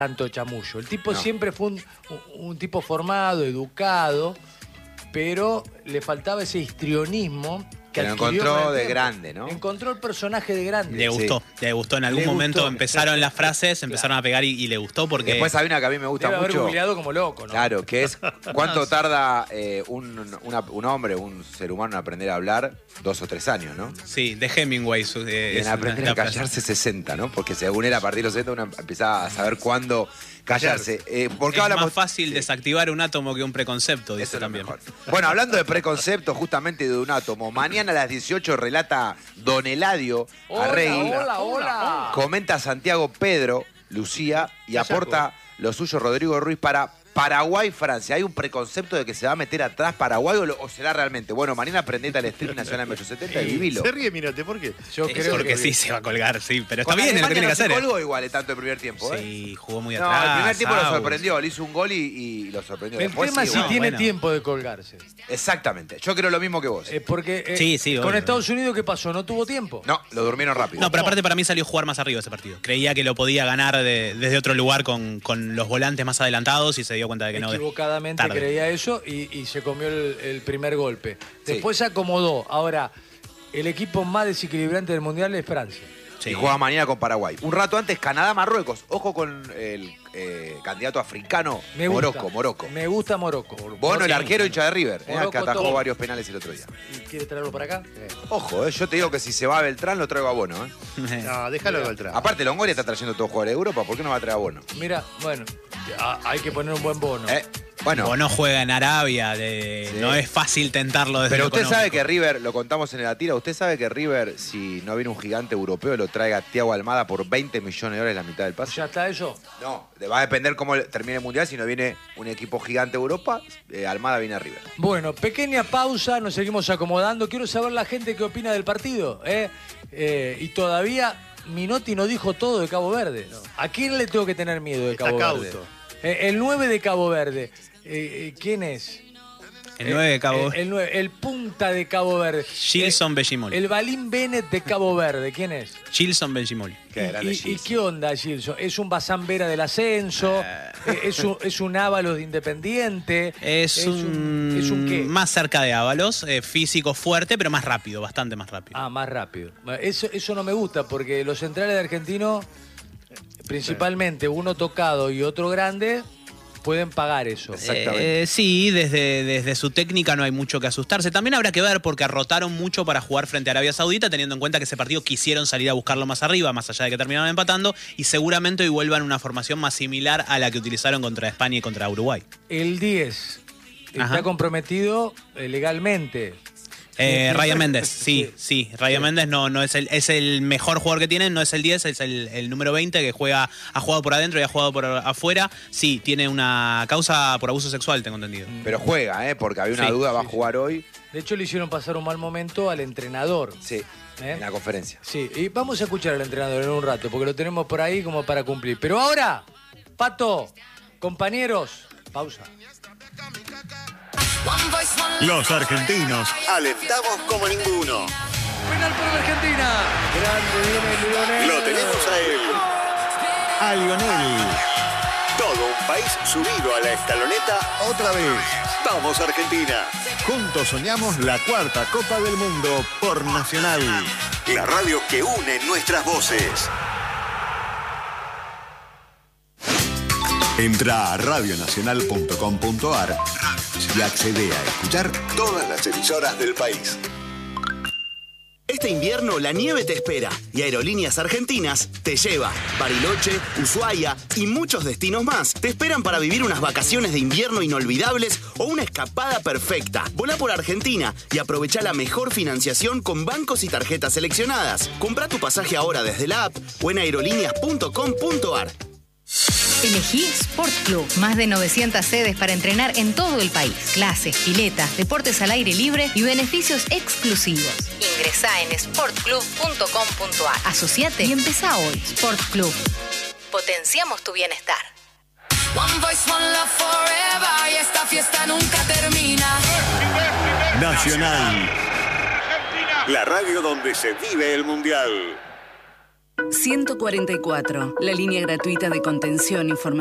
tanto chamullo. El tipo No. siempre fue un tipo formado, educado, pero le faltaba ese histrionismo que lo adquirió encontró con el de tiempo. grande, ¿no? Encontró el personaje de grande. Le gustó. En algún Le momento gustó. empezaron las frases, empezaron a pegar y le gustó porque... Después hay una que a mí me gusta Debe haber mucho. googleado como loco, ¿no? Claro, que es cuánto tarda un hombre, un ser humano en aprender a hablar, 2 o 3 años, ¿no? Sí, de Hemingway. Y en aprender a callarse 60, ¿no? Porque según él, a partir de los 60 uno empezaba a saber cuándo callarse. ¿Por qué Es hablamos? más fácil desactivar un átomo que un preconcepto, dice Eso es lo también. mejor. Bueno, hablando de preconceptos, justamente de un átomo, mañana a las 18 relata Don Eladio Arregui. Hola. Comenta Santiago Pedro, Lucía, y aporta lo suyo Rodrigo Ruiz para Paraguay-Francia. ¿Hay un preconcepto de que se va a meter atrás Paraguay o será realmente? Bueno, mañana aprendete al stream nacional en 870 y vivilo. Se ríe, Minote, ¿por qué? Yo Es creo porque que sí se va a colgar, sí. Pero está Con bien, es lo que Alemania tiene que no se hacer. colgó igual tanto el primer tiempo, ¿eh? Sí, jugó muy No, atrás. el primer tiempo lo Aus. sorprendió. Le hizo un gol y lo sorprendió. el Después tema sí, si bueno. tiene bueno. tiempo de colgarse. Exactamente. Yo creo lo mismo que vos. Porque Sí, con obvio. Estados Unidos, ¿qué pasó? ¿No tuvo tiempo? No, lo durmieron rápido. No, pero aparte para mí salió a jugar más arriba ese partido. Creía que lo podía ganar desde otro lugar con los volantes más adelantados y se dio cuenta de que no. Equivocadamente tarde. creía eso y se comió el primer golpe. Sí. Después se acomodó. Ahora, el equipo más desequilibrante del Mundial es Francia. Sí. Y juega mañana con Paraguay. Un rato antes, Canadá-Marruecos. Ojo con el candidato africano, Me gusta. Morocco. Me gusta Morocco. Bono, el Sí, arquero hincha de River, Morocco que atajó todo. varios penales el otro día. ¿Y quiere traerlo para acá? Ojo, yo te digo que si se va a Beltrán, lo traigo a Bono. No, déjalo de Beltrán. Aparte, Longoria está trayendo todos los jugadores de Europa, ¿por qué no va a traer a Bono? Mira, bueno, hay que poner un buen bono. Bueno, O no juega en Arabia, Sí. no es fácil tentarlo desde pero lo usted sabe económico. que River, lo contamos en la tira, usted sabe que River, si no viene un gigante europeo, lo traiga a Thiago Almada por 20 millones de dólares la mitad del pase. ¿Ya está eso? No, va a depender cómo termine el Mundial. Si no viene un equipo gigante de Europa, Almada viene a River. Bueno, pequeña pausa, nos seguimos acomodando. Quiero saber la gente qué opina del partido. Y todavía Minotti no dijo todo de Cabo Verde. ¿A quién le tengo que tener miedo de Está Cabo Verde? cauto. El 9 de Cabo Verde. ¿Quién es? El 9 de Cabo El punta de Cabo Verde. Gilson Benjimol. El Balín Bennett de Cabo Verde. ¿Quién es? Gilson Benjimol. Qué grande ¿Y Gilson. qué onda, Gilson? ¿Es un Bazán Vera del ascenso? ¿Es un Ábalos de Independiente? Es un qué? más cerca de Ábalos, físico fuerte, pero más rápido, bastante más rápido. Ah, más rápido. Eso no me gusta porque los centrales de Argentino, principalmente uno tocado y otro grande, pueden pagar eso. Exactamente. Sí, desde su técnica no hay mucho que asustarse. También habrá que ver porque rotaron mucho para jugar frente a Arabia Saudita, teniendo en cuenta que ese partido quisieron salir a buscarlo más arriba, más allá de que terminaron empatando, y seguramente hoy vuelvan a una formación más similar a la que utilizaron contra España y contra Uruguay. El 10 está Ajá. comprometido legalmente. Ryan Méndez, sí. Ryan Méndez no es el mejor jugador que tienen, no es el 10, es el número 20 que ha jugado por adentro y ha jugado por afuera. Sí, tiene una causa por abuso sexual, tengo entendido. Pero juega, porque había una Sí, duda, va a jugar hoy. De hecho, le hicieron pasar un mal momento al entrenador. Sí, en la conferencia. Sí, y vamos a escuchar al entrenador en un rato, porque lo tenemos por ahí como para cumplir. Pero ahora, Pato, compañeros, pausa. Los argentinos alentamos como ninguno. Penal por la Argentina. Grande viene Lionel. Lo tenemos a él. A Lionel. Todo un país subido a la escaloneta otra vez. Vamos Argentina. Juntos soñamos la 4ª Copa del Mundo por Nacional. La radio que une nuestras voces. Entra a radionacional.com.ar y accede a escuchar todas las emisoras del país. Este invierno la nieve te espera y Aerolíneas Argentinas te lleva. Bariloche, Ushuaia y muchos destinos más te esperan para vivir unas vacaciones de invierno inolvidables o una escapada perfecta. Volá por Argentina y aprovecha la mejor financiación con bancos y tarjetas seleccionadas. Comprá tu pasaje ahora desde la app o en aerolíneas.com.ar. Elegí Sport Club. Más de 900 sedes para entrenar en todo el país. Clases, piletas, deportes al aire libre y beneficios exclusivos. Ingresá en sportclub.com.ar. Asociate y empezá hoy. Sport Club. Potenciamos tu bienestar. One voice, one love forever. Y esta fiesta nunca termina. Nacional. La radio donde se vive el Mundial. 144, la línea gratuita de contención, información